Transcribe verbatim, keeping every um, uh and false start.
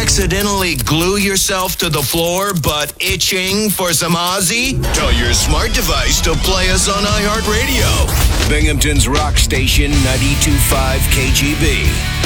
accidentally glue yourself to the floor but itching for some Ozzy? Tell your smart device to play us on iHeartRadio. Binghamton's rock station ninety-two point five K G B.